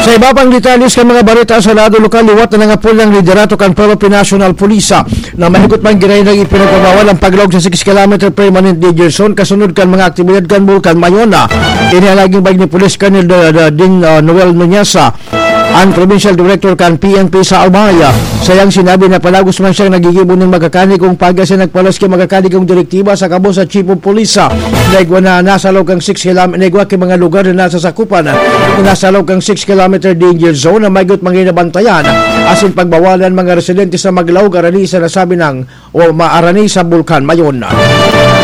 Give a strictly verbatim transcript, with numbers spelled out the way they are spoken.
Sa iba pang detalles kan mga balita sa lado lokal, liwat na nga pulang liderato kan Philippine National Police na mahigit man giray nang ipinagpabawal ang paglawag sa six kilometer permanent danger zone kasunod kan mga aktibidad kan Bulkan Mayona. Inihalaging bag ni Police Colonel Ding uh, Noel Nuñasa ang Provincial Director kan P N P sa Albaya. Sayang sinabi na palagos man siyang nagigibo ng magkakanig kung pagka siya nagpalas kay magkakanig kong direktiba sa kabo sa Chief of Police. Naigwa na nasa loob kang six kilometer, naigwa kay mga lugar na nasa sakupan na nasa loob kang six kilometer danger zone na maygot mga inabantayan asin pagbawalan mga residente sa Maglao, arani sa nasabi ng o maarani sa Bulkan Mayona.